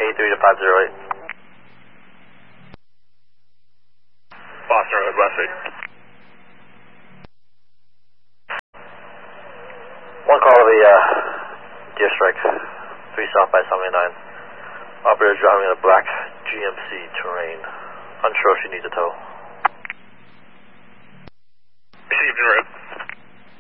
83 to 508. Boston Road, Westlake. One call to the Deer Strike, 3 south by 79. Operator driving a black GMC Terrain. Unsure if she needs a tow. Received en route.